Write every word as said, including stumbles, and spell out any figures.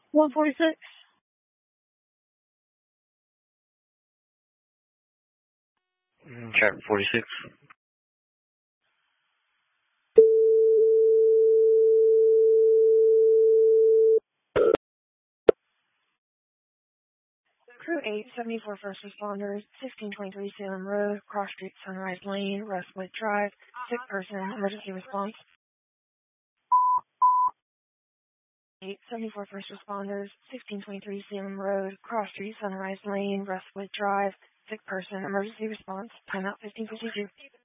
one forty-six. Mm, Chapter forty-six. Crew eight seventy-four first responders, sixteen twenty-three Salem Road, Cross Street, Sunrise Lane, Westwood Drive, sick person, emergency response. eight seventy-four first responders, sixteen twenty-three Salem Road, Cross Street, Sunrise Lane, Westwood Drive, sick person, emergency response, timeout fifteen fifty-two.